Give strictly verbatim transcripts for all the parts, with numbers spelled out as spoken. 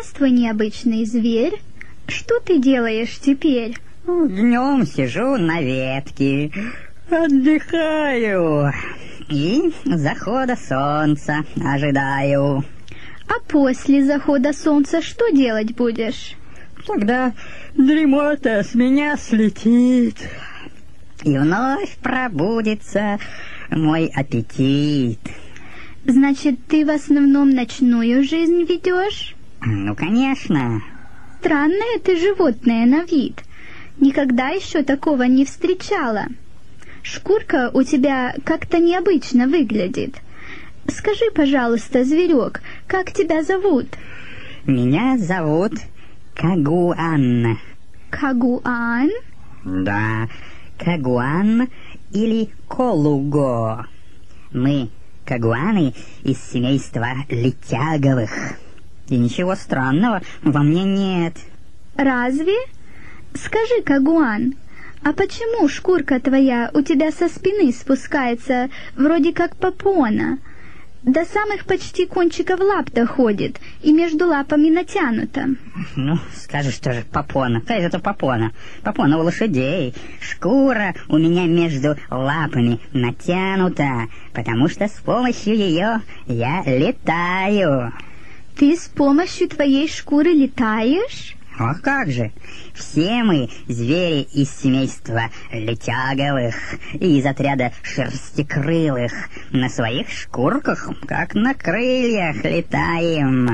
Здравствуй, необычный зверь. Что ты делаешь теперь? Днем сижу на ветке, отдыхаю и захода солнца ожидаю. А после захода солнца что делать будешь? Тогда дремота с меня слетит, и вновь пробудится мой аппетит. Значит, ты в основном ночную жизнь ведешь? Ну, конечно. Странное ты животное на вид. Никогда еще такого не встречала. Шкурка у тебя как-то необычно выглядит. Скажи, пожалуйста, зверек, как тебя зовут? Меня зовут Кагуан. Кагуан? Да, Кагуан или Колуго. Мы кагуаны из семейства летяговых. И ничего странного во мне нет. Разве? Скажи, Кагуан, а почему шкурка твоя у тебя со спины спускается вроде как попона? До самых почти кончиков лап доходит и между лапами натянута. Ну, скажешь тоже попона. Какая это попона? Попона у лошадей. Шкура у меня между лапами натянута, потому что с помощью ее я летаю. Ты с помощью твоей шкуры летаешь? А как же? Все мы звери из семейства летяговых и из отряда шерстекрылых. На своих шкурках, как на крыльях, летаем.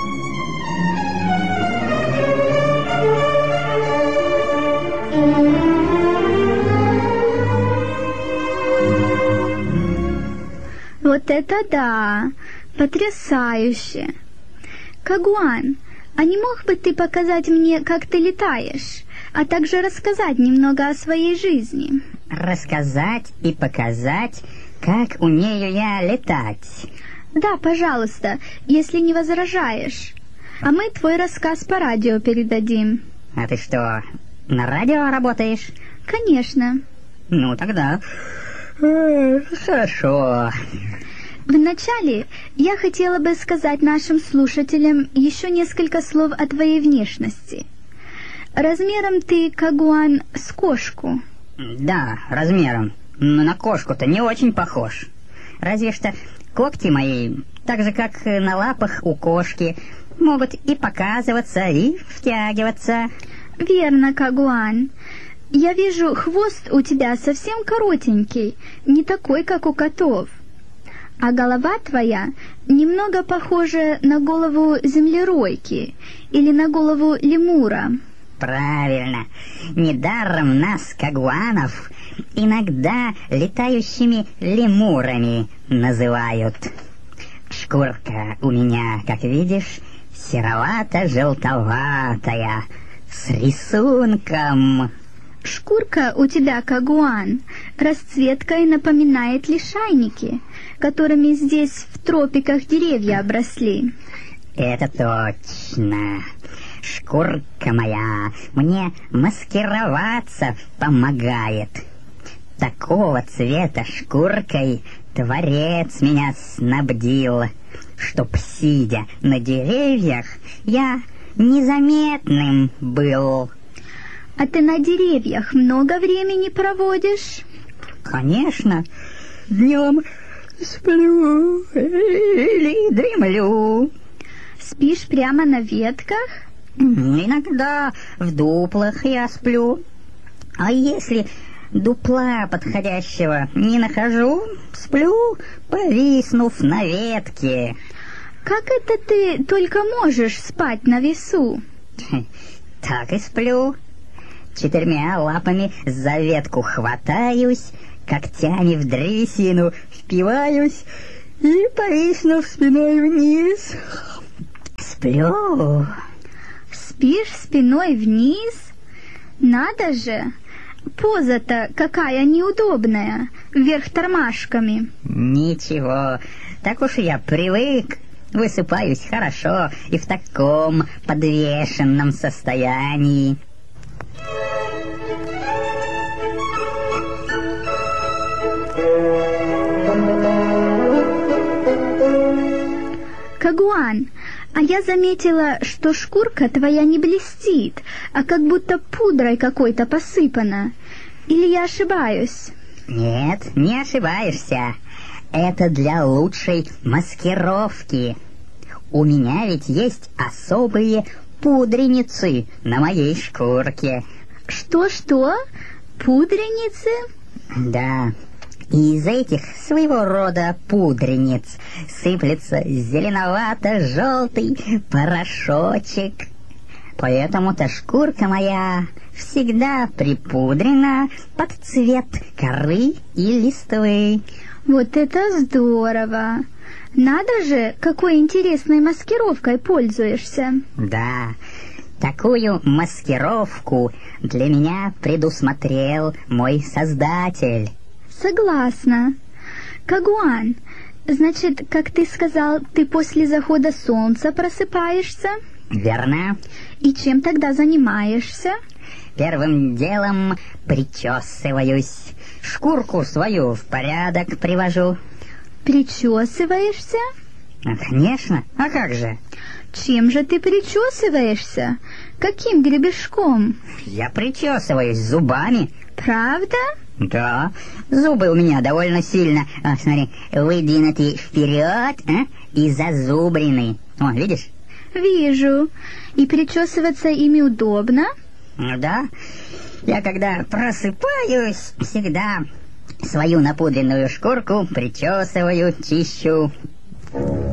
Вот это да! Потрясающе! Кагуан, а не мог бы ты показать мне, как ты летаешь, а также рассказать немного о своей жизни? Рассказать и показать, как умею я летать? Да, пожалуйста, если не возражаешь. А мы твой рассказ по радио передадим. А ты что, на радио работаешь? Конечно. Ну, тогда э, хорошо. Вначале я хотела бы сказать нашим слушателям еще несколько слов о твоей внешности. Размером ты, Кагуан, с кошку. Да, размером. Но на кошку-то не очень похож. Разве что когти мои, так же как на лапах у кошки, могут и показываться, и втягиваться. Верно, Кагуан. Я вижу, хвост у тебя совсем коротенький, не такой, как у котов. А голова твоя немного похожа на голову землеройки или на голову лемура. Правильно. Недаром нас, кагуанов, иногда летающими лемурами называют. Шкурка у меня, как видишь, серовато-желтоватая, с рисунком. Шкурка у тебя, Кагуан, расцветкой напоминает лишайники, которыми здесь в тропиках деревья обросли. Это точно. Шкурка моя мне маскироваться помогает. Такого цвета шкуркой Творец меня снабдил, чтоб, сидя на деревьях, я незаметным был. А ты на деревьях много времени проводишь? Конечно. Днем сплю или дремлю. Спишь прямо на ветках? Иногда в дуплах я сплю. А если дупла подходящего не нахожу, сплю, повиснув на ветке. Как это ты только можешь спать на весу? Так и сплю. Четырьмя лапами за ветку хватаюсь, когтями в древесину впиваюсь и, повиснув спиной вниз, сплю. Спишь спиной вниз? Надо же! Поза-то какая неудобная, вверх тормашками. Ничего, так уж я привык. Высыпаюсь хорошо и в таком подвешенном состоянии. Кагуан, А я заметила, что шкурка твоя не блестит, а как будто пудрой какой-то посыпана. Или я ошибаюсь? Нет, не ошибаешься. Это для лучшей маскировки. У меня ведь есть особые пудреницы на моей шкурке. Что-что? Пудреницы? Да. И из этих своего рода пудрениц сыплется зеленовато-желтый порошочек. Поэтому-то шкурка моя всегда припудрена под цвет коры и листвы. Вот это здорово! Надо же, какой интересной маскировкой пользуешься. Да, такую маскировку для меня предусмотрел мой Создатель. Согласна. Кагуан, значит, как ты сказал, ты после захода солнца просыпаешься? Верно. И чем тогда занимаешься? Первым делом причесываюсь, шкурку свою в порядок привожу. Причесываешься? Ну, конечно, а как же? Чем же ты причесываешься? Каким гребешком? Я причесываюсь зубами. Правда? Да, зубы у меня довольно сильно, а, смотри, выдвинуты вперед, а, и зазубрены. О, видишь? Вижу. И причесываться ими удобно? Ну да. Я когда просыпаюсь, всегда свою напудренную шкурку причесываю, чищу.